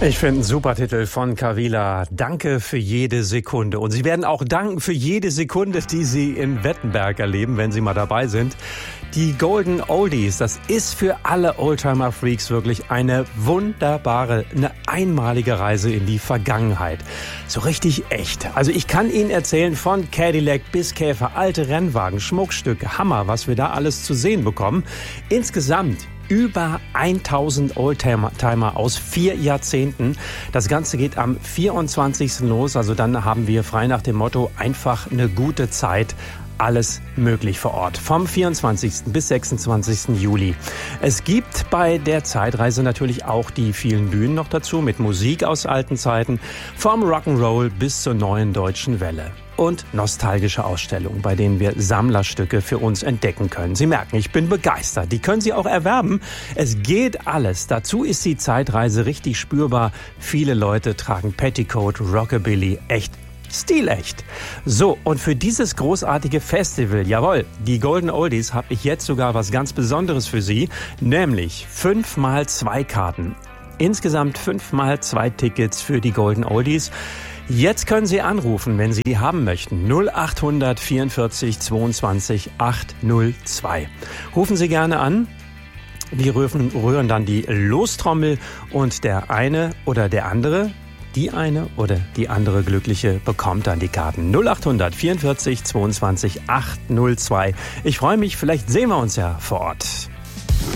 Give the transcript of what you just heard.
Ich finde einen super Titel von Kavila. Danke für jede Sekunde. Und Sie werden auch danken für jede Sekunde, die Sie in Wettenberg erleben, wenn Sie mal dabei sind. Die Golden Oldies, das ist für alle Oldtimer-Freaks wirklich eine wunderbare, eine einmalige Reise in die Vergangenheit. So richtig echt. Also ich kann Ihnen erzählen, von Cadillac bis Käfer, alte Rennwagen, Schmuckstücke, Hammer, was wir da alles zu sehen bekommen. Insgesamt über 1000 Oldtimer aus 4 Jahrzehnten. Das Ganze geht am 24. los, also dann haben wir frei nach dem Motto einfach eine gute Zeit. Alles möglich vor Ort. Vom 24. bis 26. Juli. Es gibt bei der Zeitreise natürlich auch die vielen Bühnen noch dazu mit Musik aus alten Zeiten. Vom Rock'n'Roll bis zur neuen deutschen Welle. Und nostalgische Ausstellungen, bei denen wir Sammlerstücke für uns entdecken können. Sie merken, ich bin begeistert. Die können Sie auch erwerben. Es geht alles. Dazu ist die Zeitreise richtig spürbar. Viele Leute tragen Petticoat, Rockabilly, echt stilecht. So, und für dieses großartige Festival, jawohl, die Golden Oldies, habe ich jetzt sogar was ganz Besonderes für Sie, nämlich 5x2 Karten. Insgesamt 5x2 Tickets für die Golden Oldies. Jetzt können Sie anrufen, wenn Sie die haben möchten. 0800 44 22 802. Rufen Sie gerne an. Wir rühren dann die Lostrommel und der eine oder der andere, die eine oder die andere Glückliche bekommt dann die Karten. 0800 44 22 802. Ich freue mich, vielleicht sehen wir uns ja vor Ort.